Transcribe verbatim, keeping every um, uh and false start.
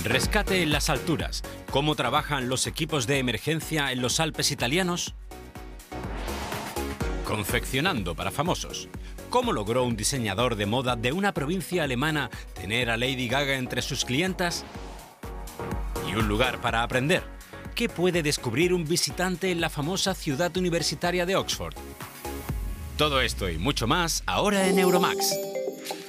Rescate en las alturas. ¿Cómo trabajan los equipos de emergencia en los Alpes italianos? Confeccionando para famosos. ¿Cómo logró un diseñador de moda de una provincia alemana tener a Lady Gaga entre sus clientas? Y un lugar para aprender. ¿Qué puede descubrir un visitante en la famosa ciudad universitaria de Oxford? Todo esto y mucho más ahora en Euromax.